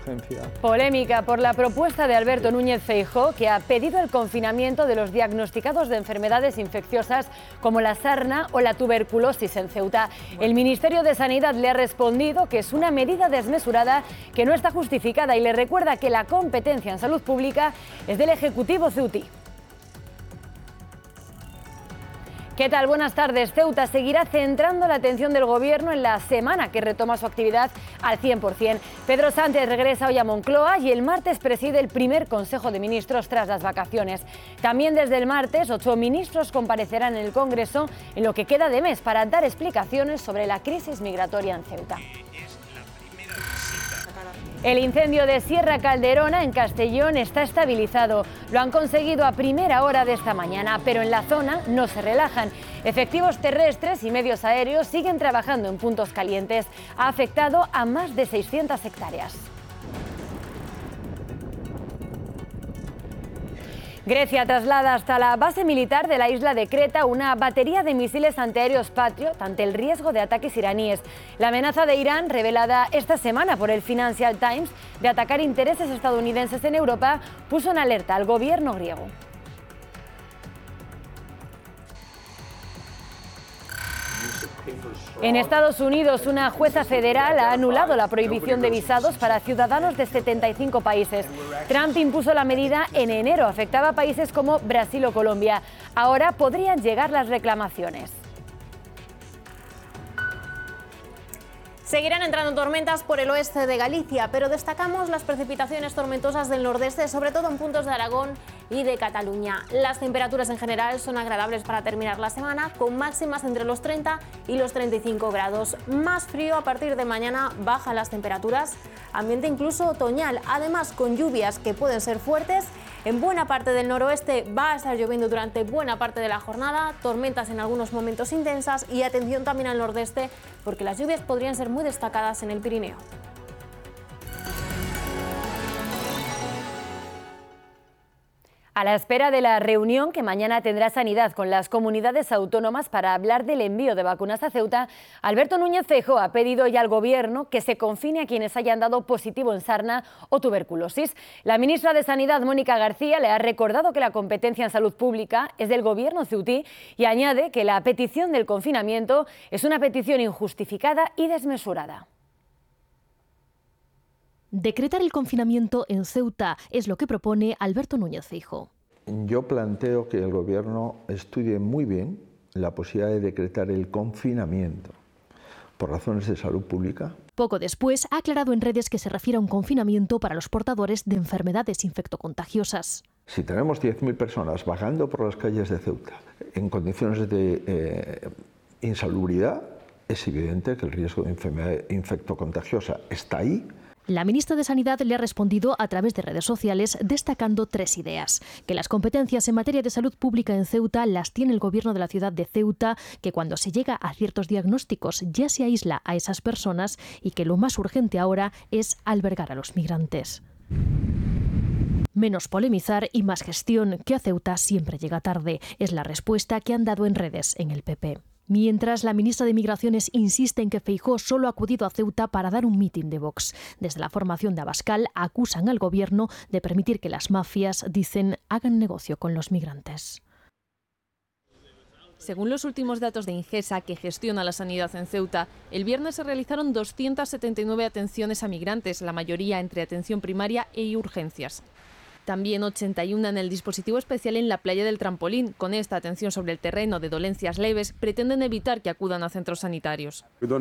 urgencia. Polémica por la propuesta de Alberto Núñez Feijóo, que ha pedido el confinamiento de los diagnosticados de enfermedades infecciosas como la sarna o la tuberculosis en Ceuta. El Ministerio de Sanidad le ha respondido que es una medida desmesurada que no está justificada y le recuerda que la competencia en salud pública es del Ejecutivo ceutí. ¿Qué tal? Buenas tardes. Ceuta seguirá centrando la atención del Gobierno en la semana que retoma su actividad al 100%. Pedro Sánchez regresa hoy a Moncloa y el martes preside el primer Consejo de Ministros tras las vacaciones. También desde el martes, 8 ministros comparecerán en el Congreso en lo que queda de mes para dar explicaciones sobre la crisis migratoria en Ceuta. El incendio de Sierra Calderona en Castellón está estabilizado. Lo han conseguido a primera hora de esta mañana, pero en la zona no se relajan. Efectivos terrestres y medios aéreos siguen trabajando en puntos calientes. Ha afectado a más de 600 hectáreas. Grecia traslada hasta la base militar de la isla de Creta una batería de misiles antiaéreos Patriot ante el riesgo de ataques iraníes. La amenaza de Irán, revelada esta semana por el Financial Times, de atacar intereses estadounidenses en Europa, puso en alerta al gobierno griego. En Estados Unidos, una jueza federal ha anulado la prohibición de visados para ciudadanos de 75 países. Trump impuso la medida en enero, afectaba a países como Brasil o Colombia. Ahora podrían llegar las reclamaciones. Seguirán entrando tormentas por el oeste de Galicia, pero destacamos las precipitaciones tormentosas del nordeste, sobre todo en puntos de Aragón y de Cataluña. Las temperaturas en general son agradables para terminar la semana, con máximas entre los 30 y los 35 grados. Más frío a partir de mañana, bajan las temperaturas, ambiente incluso otoñal, además con lluvias que pueden ser fuertes. En buena parte del noroeste va a estar lloviendo durante buena parte de la jornada, tormentas en algunos momentos intensas y atención también al nordeste porque las lluvias podrían ser muy destacadas en el Pirineo. A la espera de la reunión que mañana tendrá Sanidad con las comunidades autónomas para hablar del envío de vacunas a Ceuta, Alberto Núñez Feijóo ha pedido ya al Gobierno que se confine a quienes hayan dado positivo en sarna o tuberculosis. La ministra de Sanidad, Mónica García, le ha recordado que la competencia en salud pública es del Gobierno ceutí y añade que la petición del confinamiento es una petición injustificada y desmesurada. Decretar el confinamiento en Ceuta es lo que propone Alberto Núñez Feijóo. Yo planteo que el Gobierno estudie muy bien la posibilidad de decretar el confinamiento por razones de salud pública. Poco después ha aclarado en redes que se refiere a un confinamiento para los portadores de enfermedades infectocontagiosas. Si tenemos 10.000 personas vagando por las calles de Ceuta en condiciones de insalubridad, es evidente que el riesgo de enfermedad infectocontagiosa está ahí. La ministra de Sanidad le ha respondido a través de redes sociales destacando 3 ideas. Que las competencias en materia de salud pública en Ceuta las tiene el Gobierno de la ciudad de Ceuta, que cuando se llega a ciertos diagnósticos ya se aísla a esas personas y que lo más urgente ahora es albergar a los migrantes. Menos polemizar y más gestión, que a Ceuta siempre llega tarde. Es la respuesta que han dado en redes en el PP. Mientras, la ministra de Migraciones insiste en que Feijóo solo ha acudido a Ceuta para dar un mitin de Vox. Desde la formación de Abascal acusan al Gobierno de permitir que las mafias, dicen, hagan negocio con los migrantes. Según los últimos datos de Ingesa, que gestiona la sanidad en Ceuta, el viernes se realizaron 279 atenciones a migrantes, la mayoría entre atención primaria e urgencias. También 81 en el dispositivo especial en la playa del Trampolín. Con esta atención sobre el terreno de dolencias leves, pretenden evitar que acudan a centros sanitarios.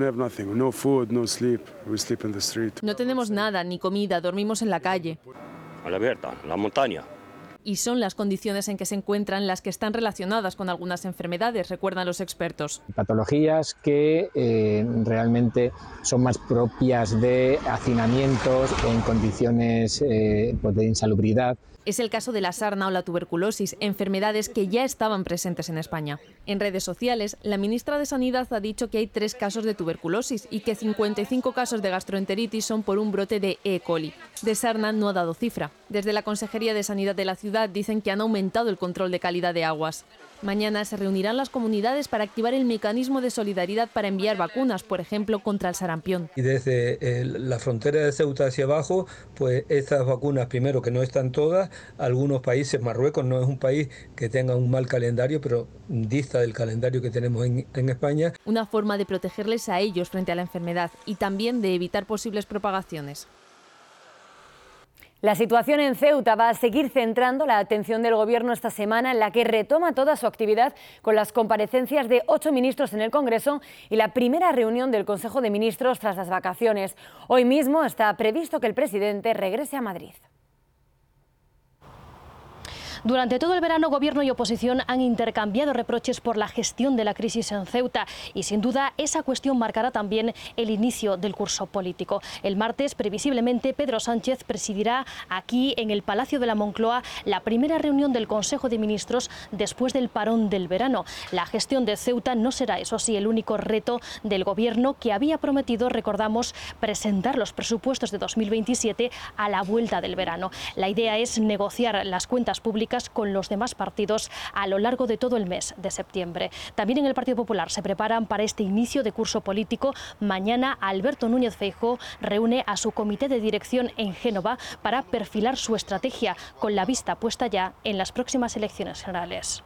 No tenemos nada, ni comida, dormimos en la calle. A la abierta, en la montaña. Y son las condiciones en que se encuentran las que están relacionadas con algunas enfermedades, recuerdan los expertos. Patologías que realmente son más propias de hacinamientos en condiciones de insalubridad. Es el caso de la sarna o la tuberculosis, enfermedades que ya estaban presentes en España. En redes sociales, la ministra de Sanidad ha dicho que hay 3 casos de tuberculosis y que 55 casos de gastroenteritis son por un brote de E. coli. De sarna no ha dado cifra. Desde la Consejería de Sanidad de la ciudad ciudad dicen que han aumentado el control de calidad de aguas. Mañana se reunirán las comunidades para activar el mecanismo de solidaridad para enviar vacunas, por ejemplo, contra el sarampión. Y desde la frontera de Ceuta hacia abajo, pues estas vacunas, primero que no están todas, algunos países, Marruecos no es un país que tenga un mal calendario, pero dista del calendario que tenemos en España. Una forma de protegerles a ellos frente a la enfermedad y también de evitar posibles propagaciones. La situación en Ceuta va a seguir centrando la atención del Gobierno esta semana, en la que retoma toda su actividad con las comparecencias de 8 ministros en el Congreso y la primera reunión del Consejo de Ministros tras las vacaciones. Hoy mismo está previsto que el presidente regrese a Madrid. Durante todo el verano, Gobierno y oposición han intercambiado reproches por la gestión de la crisis en Ceuta y, sin duda, esa cuestión marcará también el inicio del curso político. El martes, previsiblemente, Pedro Sánchez presidirá aquí, en el Palacio de la Moncloa, la primera reunión del Consejo de Ministros después del parón del verano. La gestión de Ceuta no será, eso sí, el único reto del Gobierno, que había prometido, recordamos, presentar los presupuestos de 2027 a la vuelta del verano. La idea es negociar las cuentas públicas con los demás partidos a lo largo de todo el mes de septiembre. También en el Partido Popular se preparan para este inicio de curso político. Mañana Alberto Núñez Feijóo reúne a su comité de dirección en Génova para perfilar su estrategia, con la vista puesta ya en las próximas elecciones generales.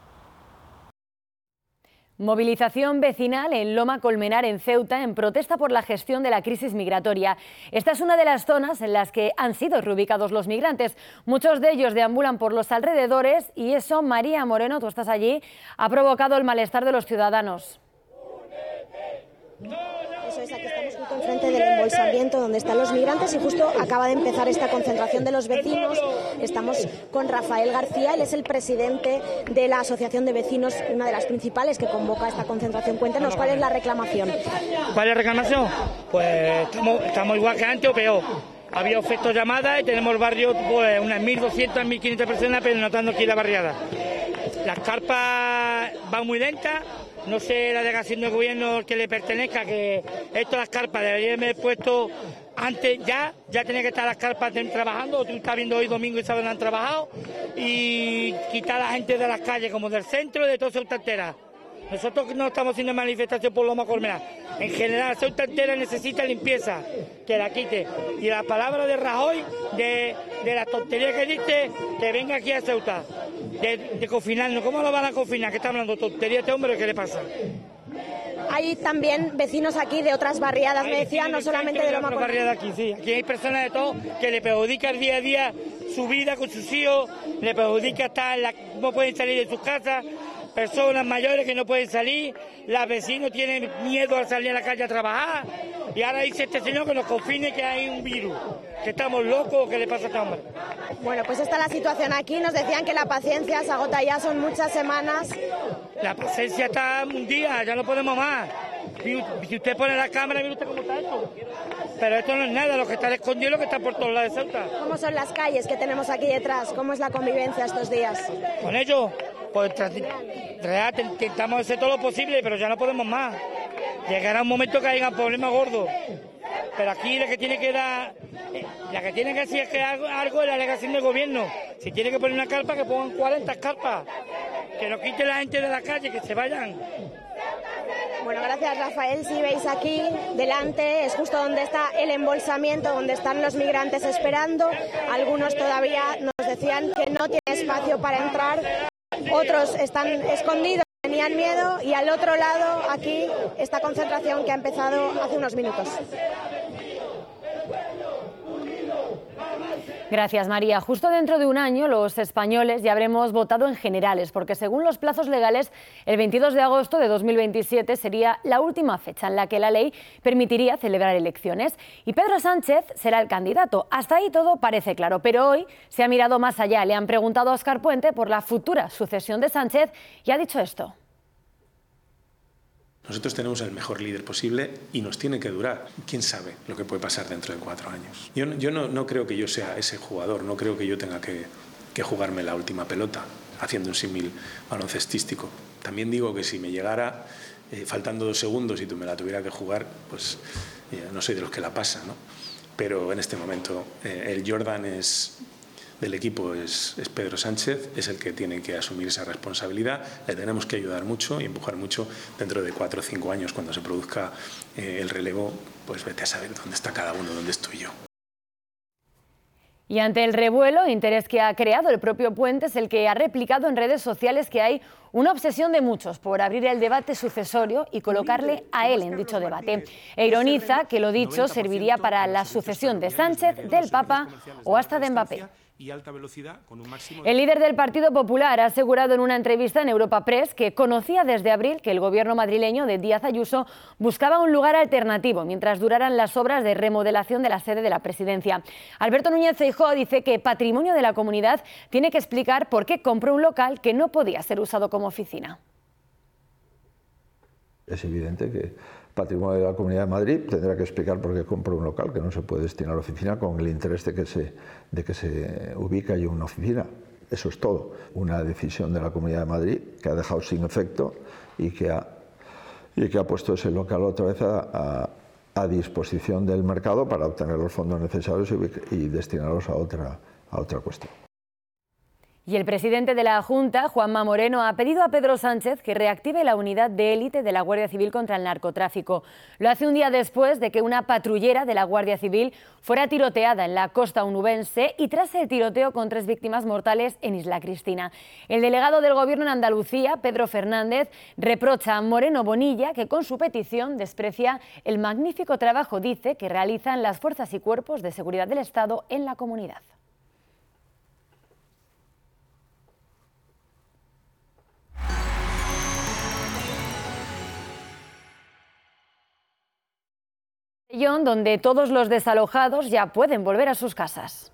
Movilización vecinal en Loma Colmenar, en Ceuta, en protesta por la gestión de la crisis migratoria. Esta es una de las zonas en las que han sido reubicados los migrantes. Muchos de ellos deambulan por los alrededores y eso, María Moreno, tú estás allí, ha provocado el malestar de los ciudadanos. Eso es, aquí estamos justo enfrente del embolsamiento donde están los migrantes y justo acaba de empezar esta concentración de los vecinos. Estamos con Rafael García, él es el presidente de la Asociación de Vecinos, una de las principales que convoca esta concentración. Cuéntanos, ¿cuál es la reclamación? ¿Cuál es la reclamación? Pues estamos igual que antes o peor. Había efecto llamada y tenemos barrios, pues unas 1.200, 1.500 personas penotando aquí la barriada. Las carpas van muy lentas. No sé la delegación del gobierno que le pertenezca, que esto las carpas deberían haber puesto antes, ya tenía que estar las carpas trabajando. Tú estás viendo hoy domingo y sábado no han trabajado, y quitar a la gente de las calles, como del centro, de toda Ceuta entera. Nosotros no estamos haciendo manifestación por Loma Colmenar. En general, Ceuta entera necesita limpieza, que la quite. Y la palabra de Rajoy, de la tontería que dice, que venga aquí a Ceuta, de confinarnos. ¿Cómo lo van a confinar? ¿Qué está hablando tontería este hombre? ¿Qué le pasa? Hay también vecinos aquí de otras barriadas, me decía, no solamente de Loma Colmenar. Aquí, sí. Aquí hay personas de todo que le perjudica el día a día su vida con sus hijos, le perjudica no pueden salir de sus casas. Personas mayores que no pueden salir, los vecinos tienen miedo al salir a la calle a trabajar, y ahora dice este señor que nos confine, que hay un virus, que estamos locos, ¿qué le pasa a este hombre? Bueno, pues esta es la situación aquí, nos decían que la paciencia se agota ya, son muchas semanas. La paciencia está un día, ya no podemos más. Si usted pone la cámara, mire usted cómo está esto. Pero esto no es nada, lo que está escondido es lo que está por todos lados de Ceuta. ¿Cómo son las calles que tenemos aquí detrás? ¿Cómo es la convivencia estos días? Con ellos, pues intentamos hacer todo lo posible, pero ya no podemos más. Llegará un momento que haya problemas gordos. Pero aquí la que tiene que hacer es que algo es la delegación del gobierno. Si tiene que poner una carpa, que pongan 40 carpas. Que nos quiten la gente de la calle, que se vayan. Bueno, gracias, Rafael. Si veis aquí delante, es justo donde está el embolsamiento, donde están los migrantes esperando. Algunos todavía nos decían que no tiene espacio para entrar, otros están escondidos, tenían miedo, y al otro lado, aquí, esta concentración que ha empezado hace unos minutos. Gracias, María. Justo dentro de un año los españoles ya habremos votado en generales, porque según los plazos legales, el 22 de agosto de 2027 sería la última fecha en la que la ley permitiría celebrar elecciones. Y Pedro Sánchez será el candidato. Hasta ahí todo parece claro, pero hoy se ha mirado más allá. Le han preguntado a Óscar Puente por la futura sucesión de Sánchez y ha dicho esto. Nosotros tenemos el mejor líder posible y nos tiene que durar. ¿Quién sabe lo que puede pasar dentro de 4 años? Yo no creo que yo sea ese jugador, no creo que yo tenga que jugarme la última pelota haciendo un símil baloncestístico. También digo que si me llegara faltando 2 segundos y tú me la tuviera que jugar, pues no soy de los que la pasa, ¿no? Pero en este momento el Jordan es del equipo es Pedro Sánchez, es el que tiene que asumir esa responsabilidad. Le tenemos que ayudar mucho y empujar mucho. Dentro de 4 o 5 años, cuando se produzca el relevo, pues vete a saber dónde está cada uno, dónde estoy yo. Y ante el revuelo e interés que ha creado el propio Puentes, el que ha replicado en redes sociales que hay una obsesión de muchos por abrir el debate sucesorio y colocarle a él en dicho debate. E ironiza que lo dicho serviría para la sucesión de Sánchez, del Papa o hasta de Mbappé. El líder del Partido Popular ha asegurado en una entrevista en Europa Press que conocía desde abril que el gobierno madrileño de Díaz Ayuso buscaba un lugar alternativo mientras duraran las obras de remodelación de la sede de la presidencia. Alberto Núñez Feijóo dice que Patrimonio de la Comunidad tiene que explicar por qué compró un local que no podía ser usado como oficina. Es evidente que Patrimonio de la Comunidad de Madrid tendrá que explicar por qué compró un local que no se puede destinar a la oficina con el interés de que se ubique allí una oficina. Eso es todo. Una decisión de la Comunidad de Madrid que ha dejado sin efecto y que ha puesto ese local otra vez a disposición del mercado para obtener los fondos necesarios y destinarlos a otra cuestión. Y el presidente de la Junta, Juanma Moreno, ha pedido a Pedro Sánchez que reactive la unidad de élite de la Guardia Civil contra el narcotráfico. Lo hace un día después de que una patrullera de la Guardia Civil fuera tiroteada en la costa onubense y tras el tiroteo con 3 víctimas mortales en Isla Cristina. El delegado del Gobierno en Andalucía, Pedro Fernández, reprocha a Moreno Bonilla que con su petición desprecia el magnífico trabajo, dice, que realizan las fuerzas y cuerpos de seguridad del Estado en la comunidad. Donde todos los desalojados ya pueden volver a sus casas.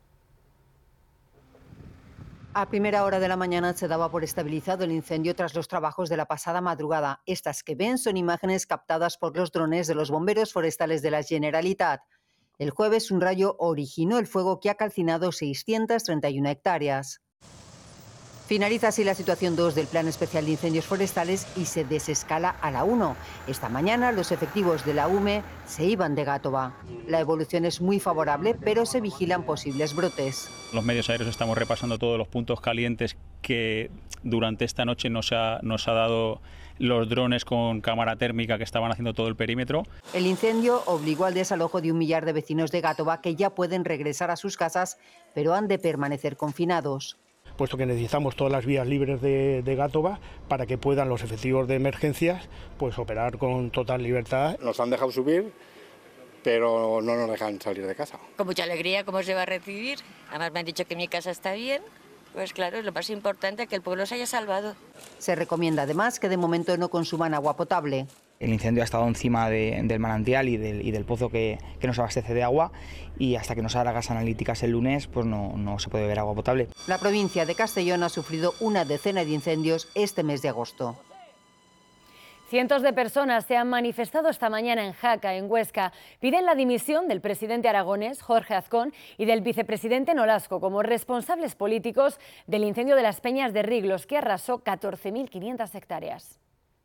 A primera hora de la mañana se daba por estabilizado el incendio tras los trabajos de la pasada madrugada. Estas que ven son imágenes captadas por los drones de los bomberos forestales de la Generalitat. El jueves un rayo originó el fuego que ha calcinado 631 hectáreas. Finaliza así la situación 2 del Plan Especial de Incendios Forestales y se desescala a la 1. Esta mañana los efectivos de la UME se iban de Gátova. La evolución es muy favorable, pero se vigilan posibles brotes. Los medios aéreos estamos repasando todos los puntos calientes que durante esta noche nos ha dado los drones con cámara térmica que estaban haciendo todo el perímetro. El incendio obligó al desalojo de 1 millar de vecinos de Gátova que ya pueden regresar a sus casas, pero han de permanecer confinados. Puesto que necesitamos todas las vías libres de Gátova para que puedan los efectivos de emergencias pues operar con total libertad. Nos han dejado subir, pero no nos dejan salir de casa. Con mucha alegría, ¿cómo se va a recibir? Además me han dicho que mi casa está bien. Pues claro, es lo más importante, que el pueblo se haya salvado. Se recomienda además que de momento no consuman agua potable. El incendio ha estado encima del manantial y del pozo que nos abastece de agua y hasta que no se hagan las analíticas el lunes pues no se puede beber agua potable. La provincia de Castellón ha sufrido una decena de incendios este mes de agosto. Cientos de personas se han manifestado esta mañana en Jaca, en Huesca. Piden la dimisión del presidente aragonés, Jorge Azcón, y del vicepresidente Nolasco como responsables políticos del incendio de las Peñas de Riglos, que arrasó 14.500 hectáreas.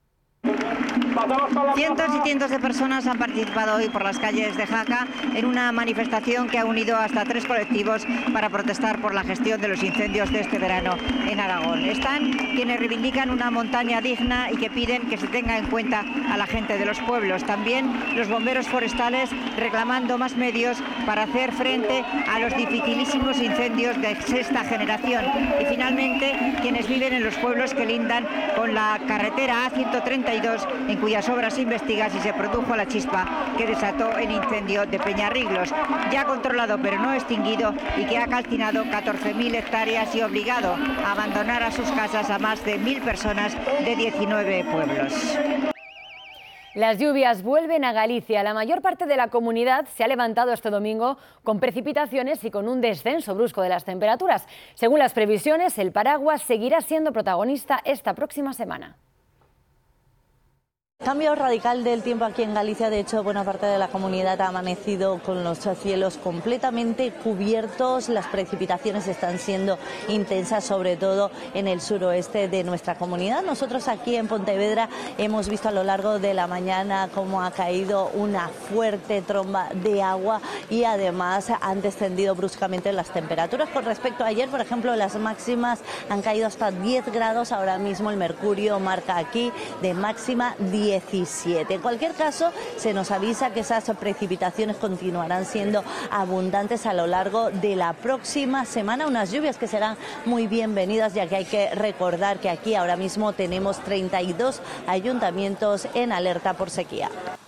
Cientos y cientos de personas han participado hoy por las calles de Jaca en una manifestación que ha unido hasta 3 colectivos para protestar por la gestión de los incendios de este verano en Aragón. Están quienes reivindican una montaña digna y que piden que se tenga en cuenta a la gente de los pueblos. También los bomberos forestales reclamando más medios para hacer frente a los dificilísimos incendios de 6ª generación. Y finalmente quienes viven en los pueblos que lindan con la carretera A132, en cuyas obras se investiga si se produjo la chispa que desató el incendio de Peñarriglos, ya controlado pero no extinguido y que ha calcinado 14.000 hectáreas y obligado a abandonar a sus casas a más de 1.000 personas de 19 pueblos. Las lluvias vuelven a Galicia. La mayor parte de la comunidad se ha levantado este domingo con precipitaciones y con un descenso brusco de las temperaturas. Según las previsiones, el paraguas seguirá siendo protagonista esta próxima semana. Cambio radical del tiempo aquí en Galicia. De hecho, buena parte de la comunidad ha amanecido con los cielos completamente cubiertos. Las precipitaciones están siendo intensas, sobre todo en el suroeste de nuestra comunidad. Nosotros aquí en Pontevedra hemos visto a lo largo de la mañana cómo ha caído una fuerte tromba de agua y además han descendido bruscamente las temperaturas. Con respecto a ayer, por ejemplo, las máximas han caído hasta 10 grados. Ahora mismo el mercurio marca aquí de máxima 17. En cualquier caso, se nos avisa que esas precipitaciones continuarán siendo abundantes a lo largo de la próxima semana, unas lluvias que serán muy bienvenidas, ya que hay que recordar que aquí ahora mismo tenemos 32 ayuntamientos en alerta por sequía.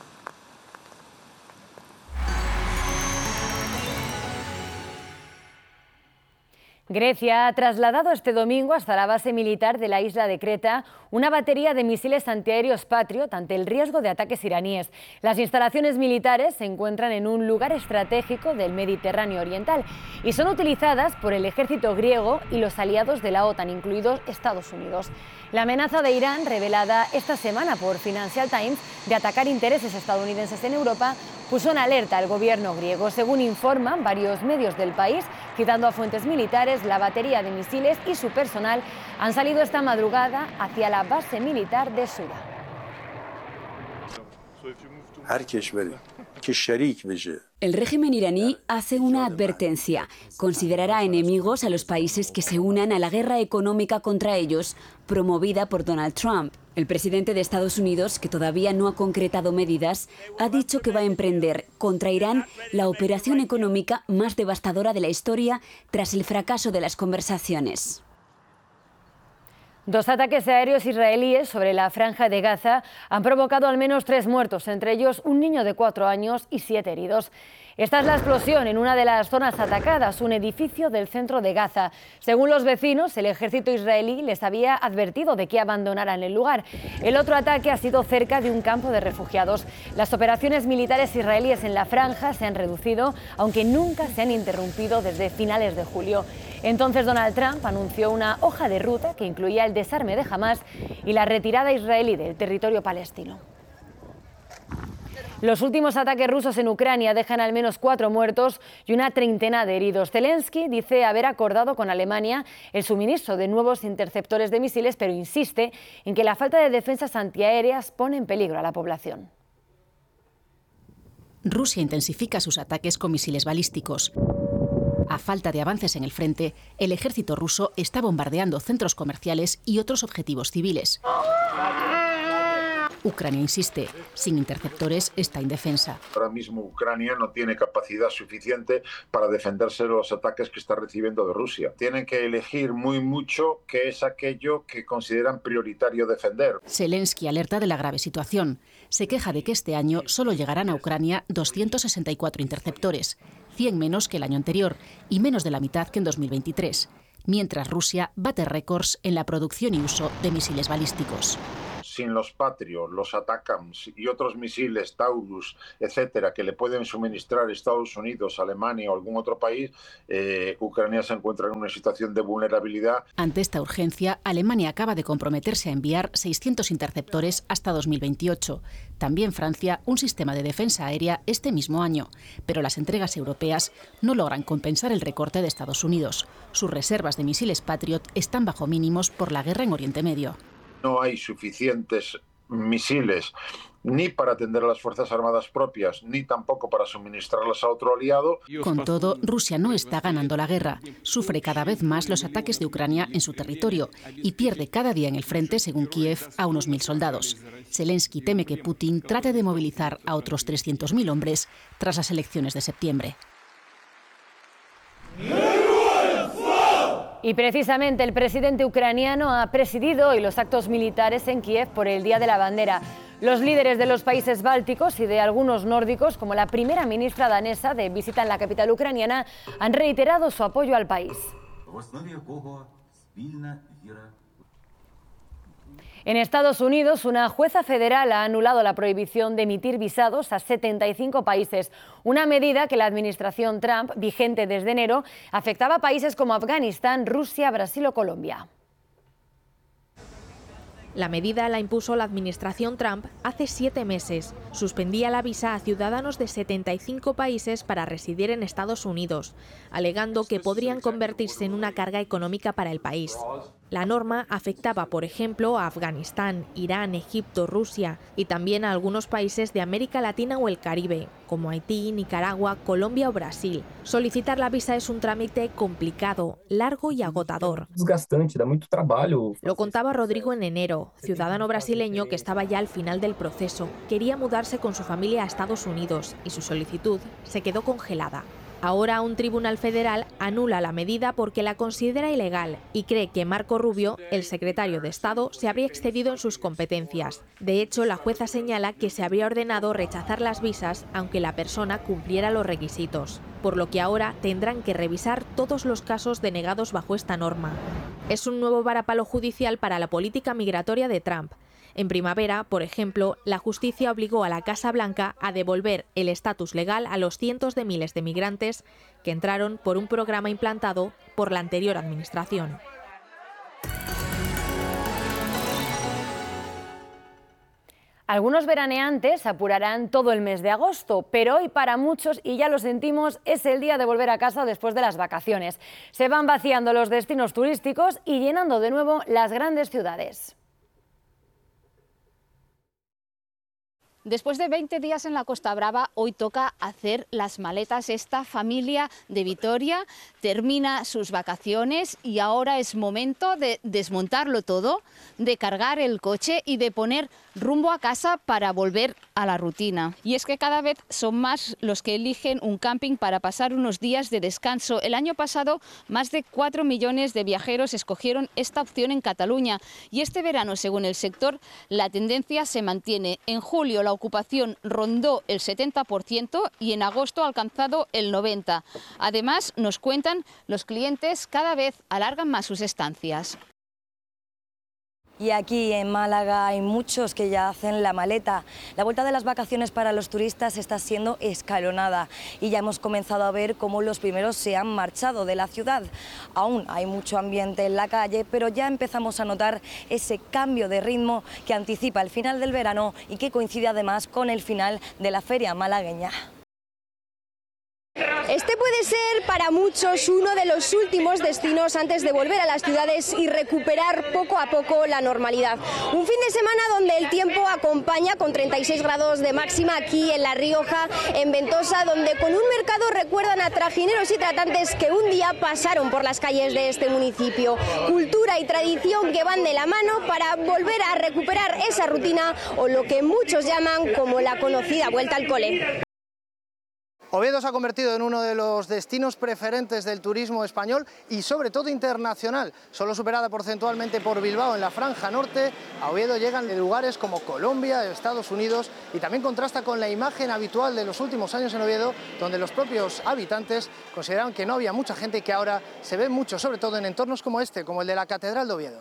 Grecia ha trasladado este domingo hasta la base militar de la isla de Creta una batería de misiles antiaéreos Patriot ante el riesgo de ataques iraníes. Las instalaciones militares se encuentran en un lugar estratégico del Mediterráneo Oriental y son utilizadas por el ejército griego y los aliados de la OTAN, incluidos Estados Unidos. La amenaza de Irán, revelada esta semana por Financial Times, de atacar intereses estadounidenses en Europa, puso en alerta al gobierno griego. Según informan varios medios del país, citando a fuentes militares, la batería de misiles y su personal han salido esta madrugada hacia la base militar de Suda. El régimen iraní hace una advertencia. Considerará enemigos a los países que se unan a la guerra económica contra ellos, promovida por Donald Trump. El presidente de Estados Unidos, que todavía no ha concretado medidas, ha dicho que va a emprender contra Irán la operación económica más devastadora de la historia tras el fracaso de las conversaciones. 2 ataques aéreos israelíes sobre la franja de Gaza han provocado al menos 3 muertos, entre ellos un niño de 4 años y 7 heridos. Esta es la explosión en una de las zonas atacadas, un edificio del centro de Gaza. Según los vecinos, el ejército israelí les había advertido de que abandonaran el lugar. El otro ataque ha sido cerca de un campo de refugiados. Las operaciones militares israelíes en la franja se han reducido, aunque nunca se han interrumpido desde finales de julio. Entonces Donald Trump anunció una hoja de ruta que incluía el desarme de Hamás y la retirada israelí del territorio palestino. Los últimos ataques rusos en Ucrania dejan al menos 4 muertos y una treintena de heridos. Zelensky dice haber acordado con Alemania el suministro de nuevos interceptores de misiles, pero insiste en que la falta de defensas antiaéreas pone en peligro a la población. Rusia intensifica sus ataques con misiles balísticos. A falta de avances en el frente, el ejército ruso está bombardeando centros comerciales y otros objetivos civiles. Ucrania insiste, sin interceptores está indefensa. Ahora mismo Ucrania no tiene capacidad suficiente para defenderse de los ataques que está recibiendo de Rusia. Tienen que elegir muy mucho qué es aquello que consideran prioritario defender. Zelensky alerta de la grave situación. Se queja de que este año solo llegarán a Ucrania 264 interceptores, 100 menos que el año anterior y menos de la mitad que en 2023, mientras Rusia bate récords en la producción y uso de misiles balísticos. Sin los Patriot, los ATACMS y otros misiles Taurus, etcétera, que le pueden suministrar Estados Unidos, Alemania o algún otro país, Ucrania se encuentra en una situación de vulnerabilidad. Ante esta urgencia, Alemania acaba de comprometerse a enviar 600 interceptores hasta 2028. También Francia, un sistema de defensa aérea este mismo año. Pero las entregas europeas no logran compensar el recorte de Estados Unidos. Sus reservas de misiles Patriot están bajo mínimos por la guerra en Oriente Medio. No hay suficientes misiles ni para atender a las Fuerzas Armadas propias, ni tampoco para suministrarlas a otro aliado. Con todo, Rusia no está ganando la guerra. Sufre cada vez más los ataques de Ucrania en su territorio y pierde cada día en el frente, según Kiev, a unos 1.000 soldados. Zelensky teme que Putin trate de movilizar a otros 300.000 hombres tras las elecciones de septiembre. Y precisamente el presidente ucraniano ha presidido hoy los actos militares en Kiev por el Día de la Bandera. Los líderes de los países bálticos y de algunos nórdicos, como la primera ministra danesa de visita en la capital ucraniana, han reiterado su apoyo al país. En Estados Unidos, una jueza federal ha anulado la prohibición de emitir visados a 75 países, una medida que la administración Trump, vigente desde enero, afectaba a países como Afganistán, Rusia, Brasil o Colombia. La medida la impuso la administración Trump hace 7 meses. Suspendía la visa a ciudadanos de 75 países para residir en Estados Unidos, alegando que podrían convertirse en una carga económica para el país. La norma afectaba, por ejemplo, a Afganistán, Irán, Egipto, Rusia y también a algunos países de América Latina o el Caribe, como Haití, Nicaragua, Colombia o Brasil. Solicitar la visa es un trámite complicado, largo y agotador. Desgastante, da mucho trabajo. Lo contaba Rodrigo en enero, ciudadano brasileño que estaba ya al final del proceso. Quería mudarse con su familia a Estados Unidos y su solicitud se quedó congelada. Ahora un tribunal federal anula la medida porque la considera ilegal y cree que Marco Rubio, el secretario de Estado, se habría excedido en sus competencias. De hecho, la jueza señala que se habría ordenado rechazar las visas aunque la persona cumpliera los requisitos, por lo que ahora tendrán que revisar todos los casos denegados bajo esta norma. Es un nuevo varapalo judicial para la política migratoria de Trump. En primavera, por ejemplo, la justicia obligó a la Casa Blanca a devolver el estatus legal a los cientos de miles de migrantes que entraron por un programa implantado por la anterior administración. Algunos veraneantes apurarán todo el mes de agosto, pero hoy para muchos, y ya lo sentimos, es el día de volver a casa después de las vacaciones. Se van vaciando los destinos turísticos y llenando de nuevo las grandes ciudades. Después de 20 días en la Costa Brava, hoy toca hacer las maletas. Esta familia de Vitoria termina sus vacaciones y ahora es momento de desmontarlo todo, de cargar el coche y de poner rumbo a casa para volver a la rutina. Y es que cada vez son más los que eligen un camping para pasar unos días de descanso. El año pasado, más de 4 millones de viajeros escogieron esta opción en Cataluña. Y este verano, según el sector, la tendencia se mantiene. En julio la ocupación rondó el 70% y en agosto ha alcanzado el 90%. Además, nos cuentan, los clientes cada vez alargan más sus estancias. Y aquí en Málaga hay muchos que ya hacen la maleta. La vuelta de las vacaciones para los turistas está siendo escalonada y ya hemos comenzado a ver cómo los primeros se han marchado de la ciudad. Aún hay mucho ambiente en la calle, pero ya empezamos a notar ese cambio de ritmo que anticipa el final del verano y que coincide además con el final de la feria malagueña. Este puede ser para muchos uno de los últimos destinos antes de volver a las ciudades y recuperar poco a poco la normalidad. Un fin de semana donde el tiempo acompaña con 36 grados de máxima aquí en La Rioja, en Ventosa, donde con un mercado recuerdan a trajineros y tratantes que un día pasaron por las calles de este municipio. Cultura y tradición que van de la mano para volver a recuperar esa rutina o lo que muchos llaman como la conocida vuelta al cole. Oviedo se ha convertido en uno de los destinos preferentes del turismo español y sobre todo internacional, solo superada porcentualmente por Bilbao en la franja norte. A Oviedo llegan de lugares como Colombia, Estados Unidos y también contrasta con la imagen habitual de los últimos años en Oviedo, donde los propios habitantes consideraron que no había mucha gente y que ahora se ve mucho, sobre todo en entornos como este, como el de la Catedral de Oviedo.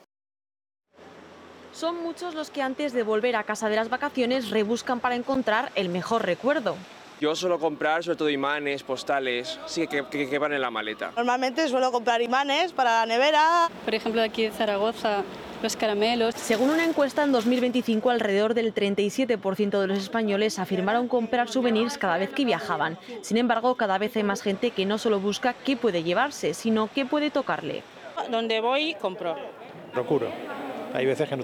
Son muchos los que antes de volver a casa de las vacaciones rebuscan para encontrar el mejor recuerdo. Yo suelo comprar sobre todo imanes, postales, sí que van en la maleta. Normalmente suelo comprar imanes para la nevera. Por ejemplo, aquí de Zaragoza, los caramelos. Según una encuesta en 2025, alrededor del 37% de los españoles afirmaron comprar souvenirs cada vez que viajaban. Sin embargo, cada vez hay más gente que no solo busca qué puede llevarse, sino qué puede tocarle. Donde voy, compro. Procuro. Hay veces que no